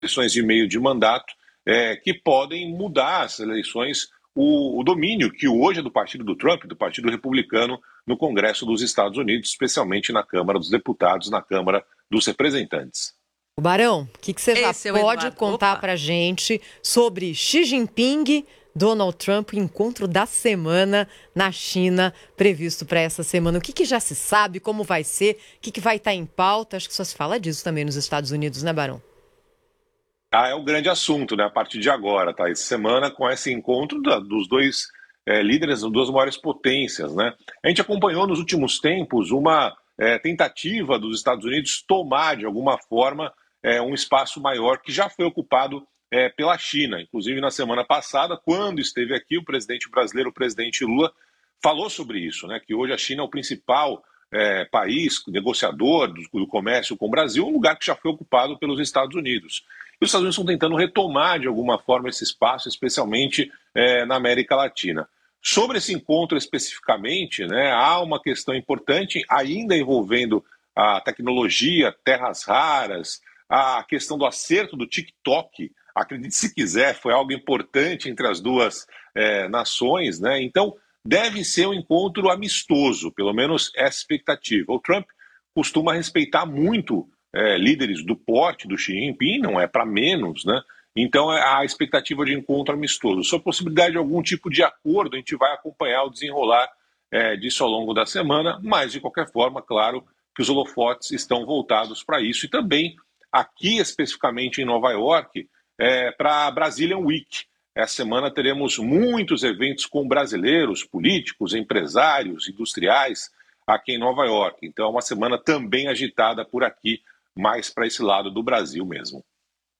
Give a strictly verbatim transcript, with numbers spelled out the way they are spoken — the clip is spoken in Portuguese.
eleições de meio de mandato, é, que podem mudar as eleições, o, o domínio que hoje é do partido do Trump, do Partido Republicano, no Congresso dos Estados Unidos, especialmente na Câmara dos Deputados, na Câmara dos Representantes. O Barão, o que, que você já Esse é o pode Eduardo. contar Opa. para gente sobre Xi Jinping, Donald Trump, encontro da semana na China, previsto para essa semana? O que, que já se sabe, como vai ser, o que, que vai estar em pauta? Acho que só se fala disso também nos Estados Unidos, né, Barão? Ah, é o grande assunto, né? A partir de agora, tá? Essa semana, com esse encontro da, dos dois é, líderes, das duas maiores potências, né? A gente acompanhou nos últimos tempos uma é, tentativa dos Estados Unidos tomar, de alguma forma, é, um espaço maior que já foi ocupado é, pela China. Inclusive, na semana passada, quando esteve aqui, o presidente brasileiro, o presidente Lula, falou sobre isso, né? Que hoje a China é o principal é, país negociador do, do comércio com o Brasil, um lugar que já foi ocupado pelos Estados Unidos. E os Estados Unidos estão tentando retomar, de alguma forma, esse espaço, especialmente é, na América Latina. Sobre esse encontro especificamente, né, há uma questão importante ainda envolvendo a tecnologia, terras raras, a questão do acerto do TikTok. Acredite se quiser, foi algo importante entre as duas é, nações, né? Então, deve ser um encontro amistoso, pelo menos essa expectativa. O Trump costuma respeitar muito É, líderes do porte do Xi Jinping, não é para menos, né? Então a expectativa de encontro amistoso. Sobre a possibilidade de algum tipo de acordo, a gente vai acompanhar o desenrolar é, disso ao longo da semana, mas de qualquer forma, claro que os holofotes estão voltados para isso. E também, aqui especificamente em Nova York, é, para a Brazilian Week. Essa semana teremos muitos eventos com brasileiros, políticos, empresários, industriais, aqui em Nova York. Então é uma semana também agitada por aqui, mais para esse lado do Brasil mesmo.